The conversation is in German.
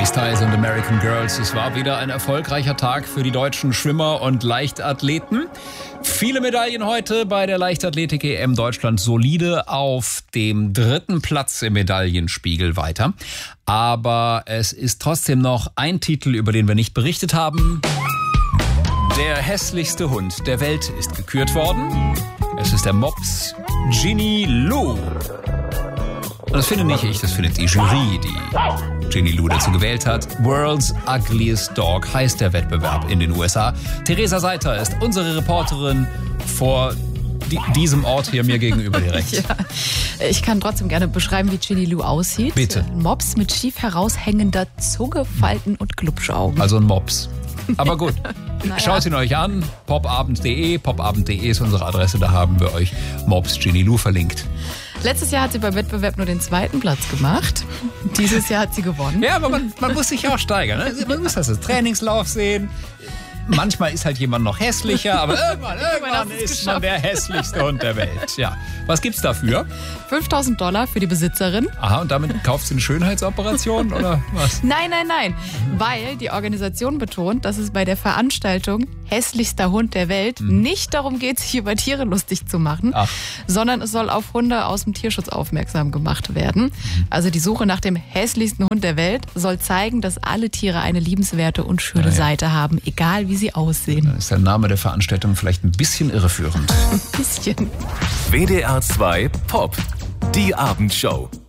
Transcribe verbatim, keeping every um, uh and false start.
Styles und American Girls. Es war wieder ein erfolgreicher Tag für die deutschen Schwimmer und Leichtathleten. Viele Medaillen heute bei der Leichtathletik-E M. Deutschland solide auf dem dritten Platz im Medaillenspiegel weiter. Aber es ist trotzdem noch ein Titel, über den wir nicht berichtet haben. Der hässlichste Hund der Welt ist gekürt worden. Es ist der Mops Ginny Lou. Und das finde nicht ich, das findet die Jury, die Ginny Lou dazu gewählt hat. World's Ugliest Dog heißt der Wettbewerb in den U S A. Theresa Seiter ist unsere Reporterin vor die, diesem Ort hier mir gegenüber direkt. Ja. Ich kann trotzdem gerne beschreiben, wie Ginny Lou aussieht. Bitte. Ein Mops mit schief heraushängender Zunge, Falten und Glubschaugen. Also ein Mops. Aber gut, naja. Schaut ihn euch an, popabend punkt de, popabend punkt de ist unsere Adresse, da haben wir euch Mops Ginny Lou verlinkt. Letztes Jahr hat sie beim Wettbewerb nur den zweiten Platz gemacht. Dieses Jahr hat sie gewonnen. Ja, aber man, man muss sich ja auch steigern. Ne? Man muss das als Trainingslauf sehen. Manchmal ist halt jemand noch hässlicher, aber irgendwann, irgendwann ist man der hässlichste Hund der Welt. Ja. Was gibt's dafür? fünftausend Dollar für die Besitzerin. Aha, und damit kauft sie eine Schönheitsoperation oder was? Nein, nein, nein. Weil die Organisation betont, dass es bei der Veranstaltung hässlichster Hund der Welt mhm. nicht darum geht, sich über Tiere lustig zu machen, Ach. sondern es soll auf Hunde aus dem Tierschutz aufmerksam gemacht werden. Mhm. Also die Suche nach dem hässlichsten Hund der Welt soll zeigen, dass alle Tiere eine liebenswerte und schöne ja, ja. Seite haben, egal wie sie aussehen. Dann ist der Name der Veranstaltung vielleicht ein bisschen irreführend. Ein bisschen. W D R zwei Pop, die Abendshow.